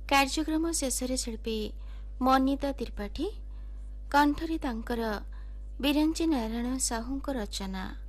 कार्यक्रम शेष शिल्पी मनिता त्रिपाठी कंठरी तांकर बिरंची नारायण साहू रचना।